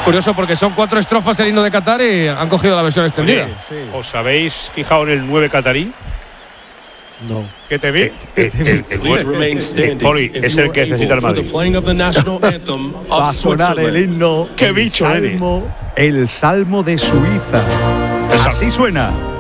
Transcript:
curioso porque son 4 estrofas del himno de Qatar y han cogido la versión extendida. Sí. ¿Os habéis fijado en el 9 catarí? No. ¿Qué te vi? Poli, es el que necesita el Madrid. Va a sonar el himno. ¡Qué bicho, el salmo de Suiza. Así suena.